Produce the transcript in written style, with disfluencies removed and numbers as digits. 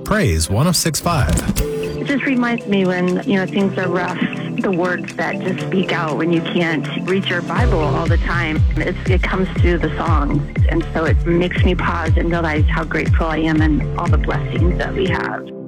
Praise 106.5. It just reminds me when, things are rough, the words that just speak out when you can't read your Bible all the time. It comes through the songs. And so it makes me pause and realize how grateful I am and all the blessings that we have.